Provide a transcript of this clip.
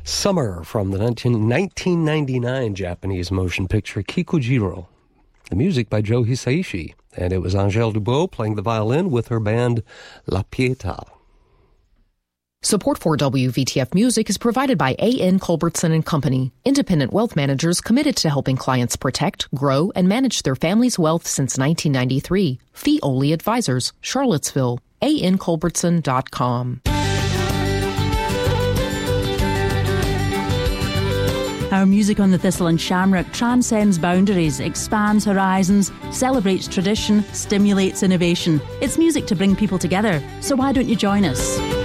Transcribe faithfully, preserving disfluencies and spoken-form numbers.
Summer from the nineteen ninety-nine Japanese motion picture Kikujiro. The music by Joe Hisaishi, and it was Angèle Dubois playing the violin with her band La Pietà. Support for W V T F Music is provided by A N Culbertson and Company, independent wealth managers committed to helping clients protect, grow, and manage their family's wealth since nineteen ninety-three. Fee-only advisors, Charlottesville, A N Culbertson dot com. Our music on the Thistle and Shamrock transcends boundaries, expands horizons, celebrates tradition, stimulates innovation. It's music to bring people together. So why don't you join us?